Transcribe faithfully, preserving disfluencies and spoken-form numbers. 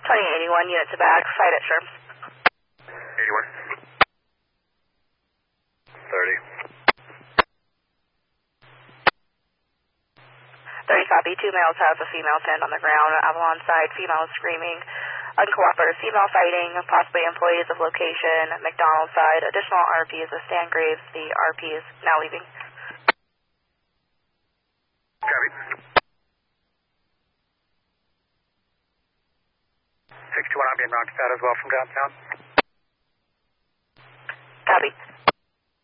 twenty eighty-one, unit to back, site at Sherms. eighty-one. thirty. thirty copy. Two males have a female pinned on the ground. Avalon side, female screaming. Uncooperative female fighting, possibly employees of location. McDonald's side, additional R Ps with Stan Graves. The R P is now leaving. Copy. six two one, I'm being rounded out as well from downtown. Copy.